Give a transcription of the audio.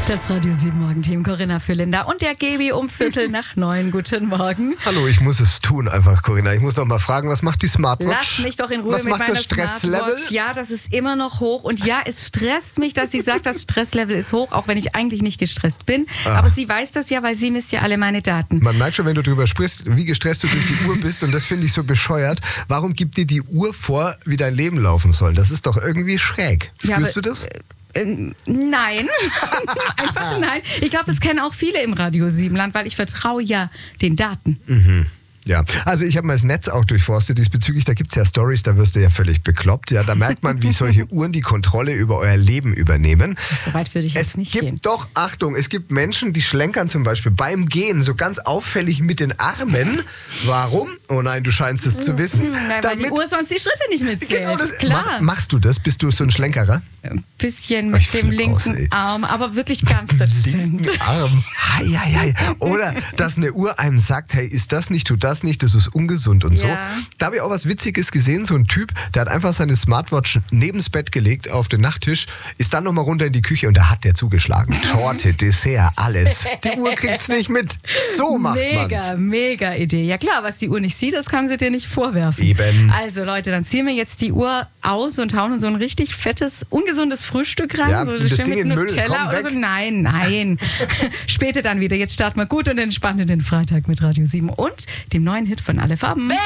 Das Radio 7 Morgen-Team, Corinna Fürlinder und der Gebi um 8:15. Guten Morgen. Hallo, ich muss es tun einfach, Corinna. Ich muss noch mal fragen, was macht die Smartwatch? Lass mich doch in Ruhe was mit macht meiner das Stresslevel? Smartwatch. Ja, das ist immer noch hoch. Und ja, es stresst mich, dass sie sagt, das Stresslevel ist hoch, auch wenn ich eigentlich nicht gestresst bin. Aber sie weiß das ja, weil sie misst ja alle meine Daten. Man merkt schon, wenn du drüber sprichst, wie gestresst du durch die Uhr bist. Und das finde ich so bescheuert. Warum gibt dir die Uhr vor, wie dein Leben laufen soll? Das ist doch irgendwie schräg. Spürst du das? Nein, einfach nein. Ich glaube, das kennen auch viele im Radio 7-Land, weil ich vertraue ja den Daten. Ja, also ich habe mal das Netz auch durchforstet diesbezüglich, da gibt es ja Stories, da wirst du ja völlig bekloppt. Ja, da merkt man, wie solche Uhren die Kontrolle über euer Leben übernehmen. So weit würde ich jetzt nicht gehen. Es gibt doch, Achtung, es gibt Menschen, die schlenkern zum Beispiel beim Gehen so ganz auffällig mit den Armen. Warum? Oh nein, du scheinst es zu wissen. Weil die Uhr sonst die Schritte nicht mitzählt. Genau, das, klar. Machst du das? Bist du so ein Schlenkerer? Ein bisschen mit dem linken Arm, aber wirklich ganz dezent. Arm. Hei. Oder dass eine Uhr einem sagt, hey, ist das nicht, tu das nicht, das ist ungesund und so. Da habe ich auch was Witziges gesehen, so ein Typ, der hat einfach seine Smartwatch neben's Bett gelegt auf den Nachttisch, ist dann nochmal runter in die Küche und da hat der zugeschlagen. Torte, Dessert, alles. Die Uhr kriegt's nicht mit. So macht man's. Mega Idee. Ja klar, was die Uhr nicht sieht, das kann sie dir nicht vorwerfen. Eben. Also Leute, dann ziehen wir jetzt die Uhr aus und hauen in so ein richtig fettes, ungesundes Frühstück rein. Ja, so das schön Ding mit in Müll. Nutella Komm, oder so. weg. Nein. Später dann wieder. Jetzt starten wir gut und entspannt in den Freitag mit Radio 7 und dem neuen Hit von Alle Farben.